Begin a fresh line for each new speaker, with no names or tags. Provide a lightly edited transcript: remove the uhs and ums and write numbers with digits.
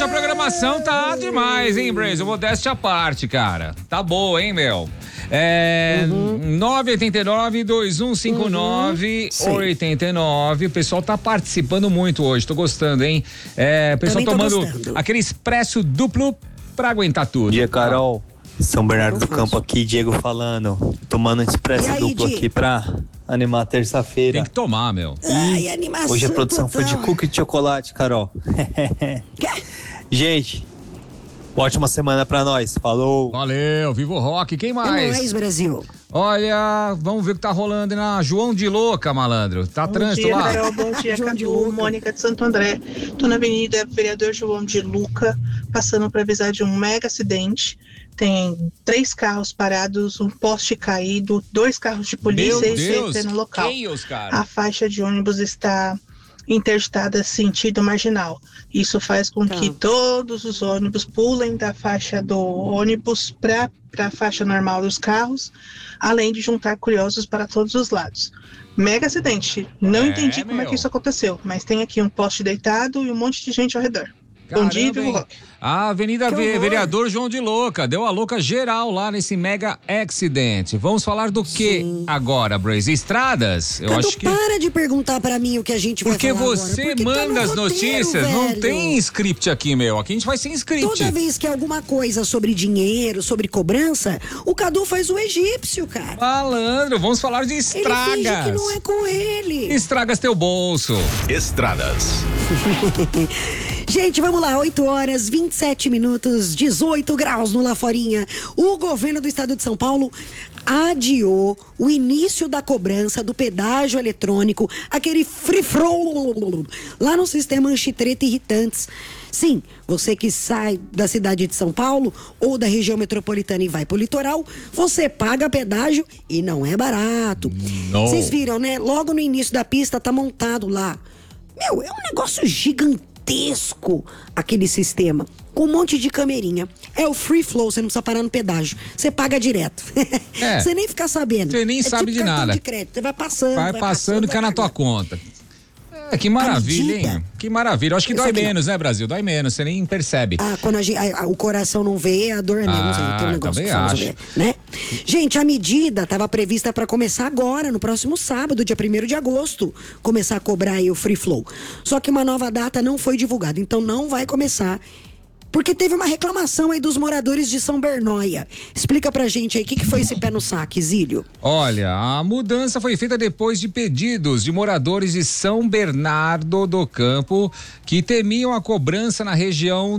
a programação tá demais, hein, Brasil? Modéstia à parte, cara. Tá boa, hein, meu? 989-2159-89. O pessoal tá participando muito hoje, tô gostando, hein? O pessoal tomando aquele expresso duplo pra aguentar tudo.
Bom dia, Carol. São Bernardo do Campo aqui, Diego falando. Tomando um expresso duplo aqui pra animar a terça-feira.
Tem que tomar, meu.
Ai, animação.
Hoje a produção foi de cookie de chocolate, Carol. Gente, ótima semana pra nós. Falou.
Valeu, Viva o Rock. Quem mais?
É nóis, Brasil.
Olha, vamos ver o que tá rolando na João de Louca, malandro. Tá trânsito lá?
Carol, bom dia, Cadu, Mônica de Santo André. Tô na Avenida Vereador João de Luca, passando para avisar de um mega acidente. Tem 3 carros parados, um poste caído, 2 carros de polícia e CT no local. A faixa de ônibus está interditada sentido marginal. Isso faz com que todos os ônibus pulem da faixa do ônibus para a faixa normal dos carros, além de juntar curiosos para todos os lados. Mega acidente. Não entendi como é que isso aconteceu, mas tem aqui um poste deitado e um monte de gente ao redor. Bom dia, Vivo Rock.
A Avenida Vereador João de Louca, deu a louca geral lá nesse mega accidente. Vamos falar do que agora, Brace? Estradas?
Eu acho que... Para de perguntar pra mim o que a gente vai falar agora.
Porque você manda as notícias, velho. Não tem script aqui, meu. Aqui a gente vai sem script.
Toda vez que é alguma coisa sobre dinheiro, sobre cobrança, o Cadu faz o egípcio, cara.
Malandro, vamos falar de estragas.
Ele finge que não é com ele.
Estragas teu bolso.
Estradas.
Gente, vamos lá, 8h27, 18 graus no Laforinha. O governo do estado de São Paulo adiou o início da cobrança do pedágio eletrônico, aquele free flow, lá no sistema Anchitreta Irritantes. Sim, você que sai da cidade de São Paulo ou da região metropolitana e vai pro litoral, você paga pedágio e não é barato. Vocês viram, né? Logo no início da pista tá montado lá. Meu, é um negócio gigantesco aquele sistema, com um monte de camerinha. É o free flow, você não precisa parar no pedágio. Você paga direto. Você nem fica sabendo.
Você nem sabe de nada.
De crédito. Você vai passando.
Vai passando e cai na tua conta. Que maravilha, hein? Que maravilha. Acho que dói menos, né, Brasil? Dói menos, você nem percebe.
Quando o coração não vê, a dor é menos. Tem um negócio
também acho.
Né? Gente, a medida estava prevista para começar agora, no próximo sábado, dia 1º de agosto, começar a cobrar aí o Free Flow. Só que uma nova data não foi divulgada, então não vai começar. Porque teve uma reclamação aí dos moradores de São Bernóia. Explica pra gente aí, o que foi esse pé no saco, Zílio?
Olha, a mudança foi feita depois de pedidos de moradores de São Bernardo do Campo que temiam a cobrança na região